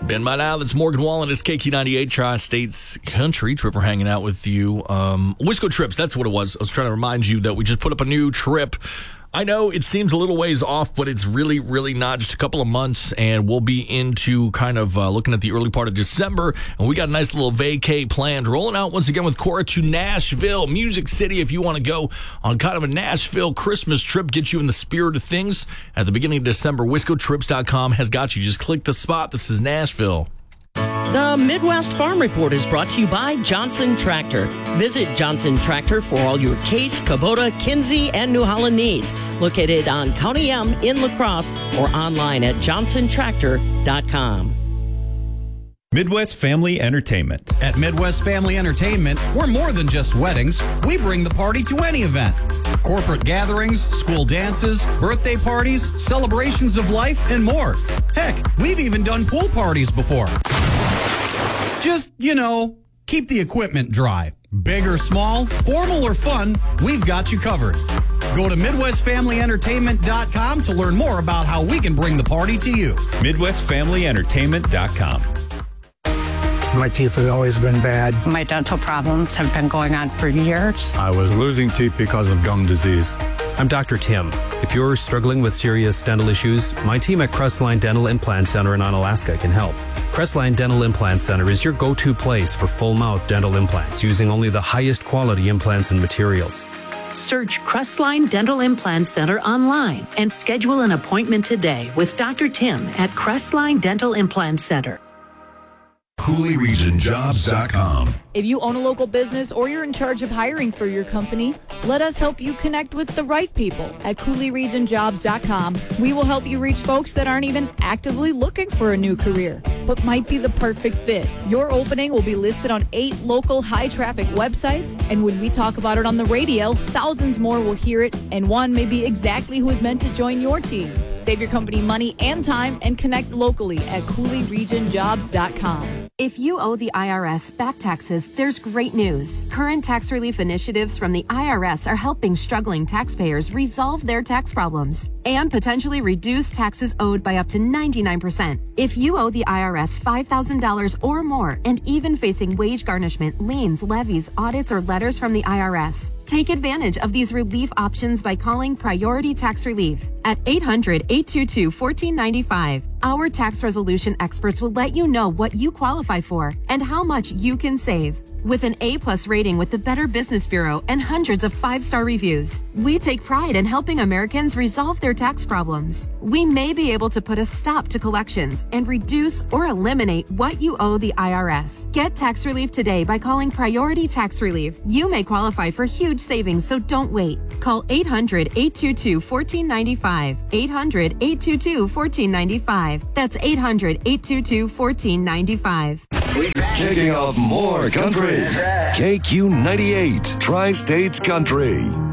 Been by now, that's Morgan Wallen. It's KQ98, Tri-States Country. Tripper hanging out with you. Wisco Trips, that's what it was. I was trying to remind you that we just put up a new trip. I know it seems a little ways off, but it's really, really not. Just a couple of months, and we'll be into kind of looking at the early part of December. And we got a nice little vacay planned. Rolling out once again with Cora to Nashville, Music City. If you want to go on kind of a Nashville Christmas trip, get you in the spirit of things. At the beginning of December, WiscoTrips.com has got you. Just click the spot that says Nashville. The Midwest Farm Report is brought to you by Johnson Tractor. Visit Johnson Tractor for all your Case, Kubota, Kinsey, and New Holland needs. Located on County M in La Crosse or online at johnsontractor.com. Midwest Family Entertainment. At Midwest Family Entertainment, we're more than just weddings. We bring the party to any event. Corporate gatherings, school dances, birthday parties, celebrations of life, and more. Heck, we've even done pool parties before. Just, keep the equipment dry. Big or small, formal or fun, we've got you covered. Go to MidwestFamilyEntertainment.com to learn more about how we can bring the party to you. MidwestFamilyEntertainment.com. My teeth have always been bad. My dental problems have been going on for years. I was losing teeth because of gum disease. I'm Dr. Tim. If you're struggling with serious dental issues, my team at Crestline Dental Implant Center in Onalaska can help. Crestline Dental Implant Center is your go-to place for full-mouth dental implants using only the highest quality implants and materials. Search Crestline Dental Implant Center online and schedule an appointment today with Dr. Tim at Crestline Dental Implant Center. CooleyRegionJobs.com. If you own a local business or you're in charge of hiring for your company, let us help you connect with the right people at CooleyRegionJobs.com. We will help you reach folks that aren't even actively looking for a new career, but might be the perfect fit. Your opening will be listed on 8 local high-traffic websites, and when we talk about it on the radio, thousands more will hear it, and one may be exactly who is meant to join your team. Save your company money and time and connect locally at CooleyRegionJobs.com. If you owe the IRS back taxes, there's great news. Current tax relief initiatives from the IRS are helping struggling taxpayers resolve their tax problems and potentially reduce taxes owed by up to 99%. If you owe the IRS $5,000 or more and even facing wage garnishment, liens, levies, audits, or letters from the IRS, take advantage of these relief options by calling Priority Tax Relief at 800-822-1495. Our tax resolution experts will let you know what you qualify for and how much you can save. With an A+ rating with the Better Business Bureau and hundreds of 5-star reviews, we take pride in helping Americans resolve their tax problems. We may be able to put a stop to collections and reduce or eliminate what you owe the IRS. Get tax relief today by calling Priority Tax Relief. You may qualify for huge savings, so don't wait. Call 800-822-1495. 800-822-1495. That's 800-822-1495. Kicking off more country. KQ98, Tri-States Country.